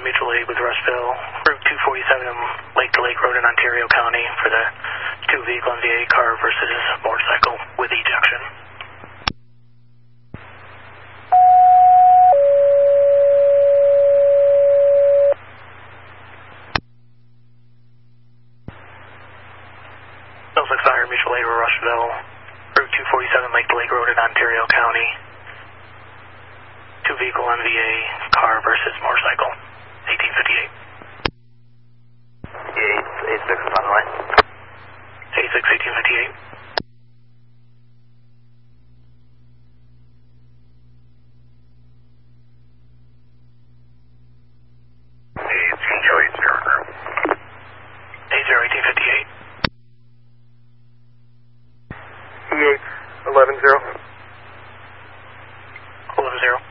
Mutual Aid with Rushville, Route 247, Lake to Lake Road in Ontario County for the two-vehicle NVA car versus motorcycle with ejection. Middlesex Fire Mutual Aid with Rushville, Route 247, Lake to Lake Road in Ontario County. Two-vehicle NVA car versus motorcycle, 1858. 86 is on the line. 86, 1858. It's Angel 80. 80, 1858. E8, 11-0. 11-0.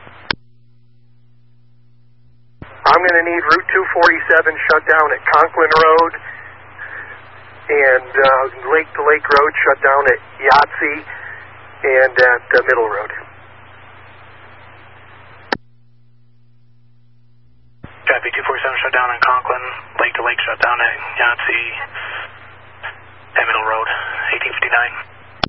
I'm going to need Route 247 shut down at Conklin Road and Lake to Lake Road shut down at Yahtzee and at Middle Road. Copy, 247 shut down in Conklin, Lake to Lake shut down at Yahtzee and Middle Road, 1859.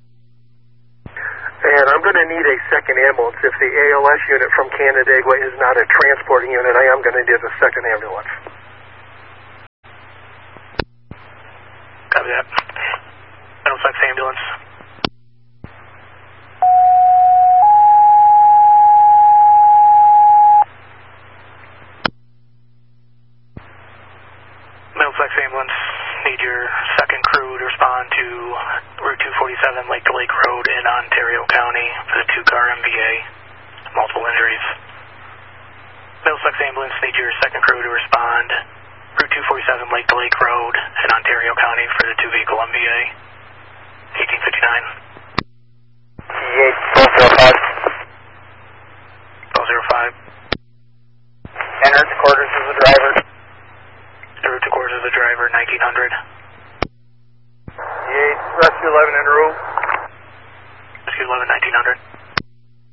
And I'm going to need a second ambulance. If the ALS unit from Canandaigua is not a transporting unit, I am going to need a second ambulance. Copy that. Middlesex ambulance. Middlesex ambulance, need your second crew to respond to Route 247, Lake to Lake Road in Ontario County for the two-car MVA, multiple injuries. Middlesex ambulance, need your second crew to respond Route 247, Lake to Lake Road in Ontario County for the two-vehicle MVA, 1859. E8, 1205. 1205. Enter to quarters as the driver. Route to quarters of the driver, 1900. E8, Rescue 11 en route. Rescue 11, 1900.